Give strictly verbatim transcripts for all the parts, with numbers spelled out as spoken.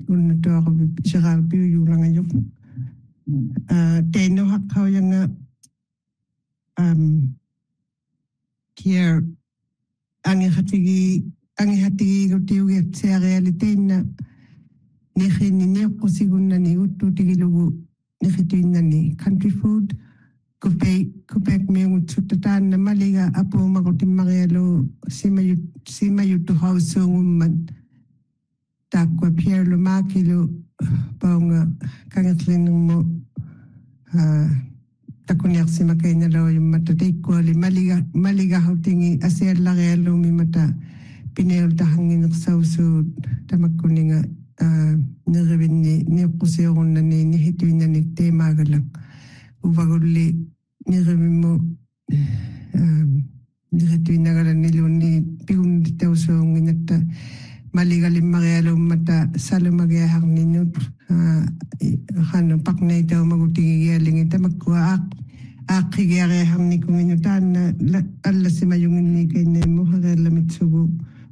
un to ko sigal bi yu la nga yok uh te no hakau yang um here angi hatigi angi hatigi ko tiu ge se realite na ni khini ni ko siguna ni utu tigilugu ni khitina ni country food Kupe kupek me ututatan na maliga apo makotimagelo sima yu sima yu to house umman takwa Pierre Lumakilo paunga kangatlin mo ah takunyak sima kanya lo yung matatay ko li maliga maliga hautingi aser lagelo mi mata pinel tahangin sausu tamakuninga ah niribin ni ni kusiyon na ni ni hituin na ni tema galang uvaguli nirimo um nirituina gala niluni pigun ditauso nginata maligali magalo mata salumagya hakninut hano paknay daw magutingi galing ita magkuha ak akigere hamni kuminutan na alla si mayungin ni kay nemo hagala mitsugo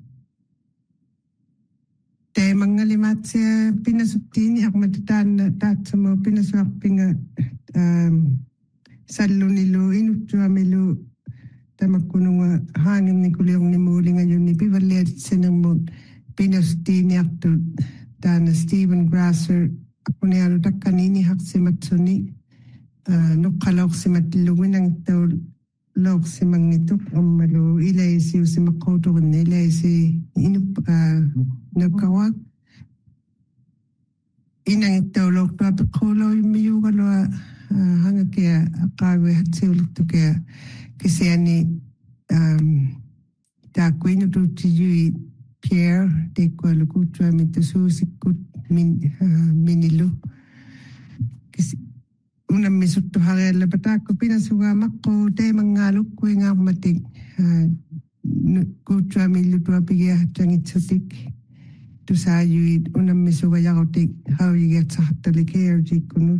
te mangalimat siya pinasuptini ak matatan na tatsamo pinaswak pinga um Sallo nilo inutwa melo tamakununga hangin ni kuliong ni muli ngayon ni pivalet sinamot pinasti ni akto dana Stephen Grasser ako ni ano tak kanini hak si matsuni nukalok si matilungin ang tao lok si mangitok ang malo ilay si si makoto ilay si inup nagkawag inang ito lok to at kulo yung miyugalo hanga kaya kawe hatsuluk to kaya kasi ani um ta kwino to tijui Pierre de ko lukutra mito susikut min minilo kasi una misutto harella patako pinasuga makko te mangaluk ko nga matik kutra milu to apigia tangitsutik to sayu una misuga yagotik how you get sa hatalik jikunut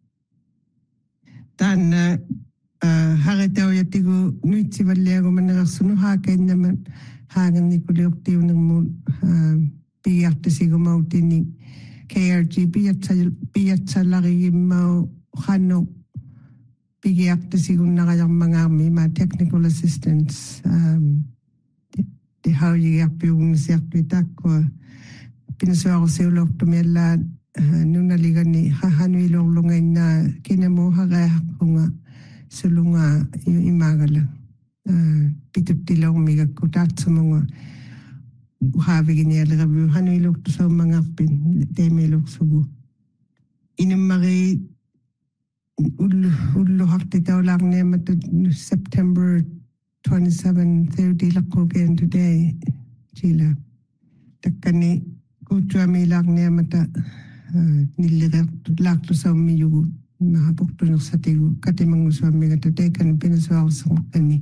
tan haritaw yatigo nuitsi valego manasunu haken naman hagan ni kulioktiw ng mo piyat sigo mautini K R G piyat sa piyat sa lagi mau hano piyat sigo nakayang mga ma technical assistance um the how you get yung circuit ko pinasuwa ko sa ulok tumela nung naligan ni hahanwi lulungay na kinamuha kaya ko nga sulunga yung imagala pitutilaw miga kutat sa mga uhabi giniyala kabi hanwi luk to sa mga pin teme luk subo inamari ulo ulo hakti taw lang niya matut September twenty-seven thirty lako again today chila takani kutra mi lang niya mata nilirak lakto sa umiyugo nakapukto ng sa tigo katimang uswami katatekan pinaswa ko sa kani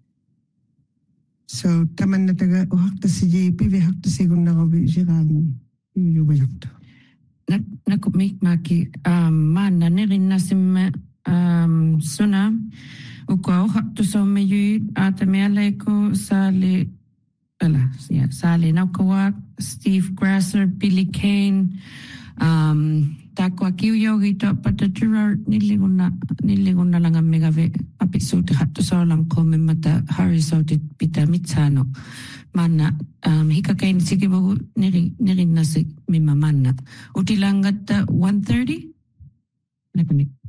so taman na taga uhakta si J P vi hakta sigun na kabi siran yugo yakto nakumik maki mana nirin nasim suna ukwa uhakta sa umiyu atamela ko sali ala sali nakawak Steve Grasser Billy Kane um takwa kiyo gito patatura niliguna niliguna lang ang megave episode hatto sa lang komen mata horizontal pita mitsano mana um hikakain sige bago niri niri na si mimamana utilangat one thirty nakamit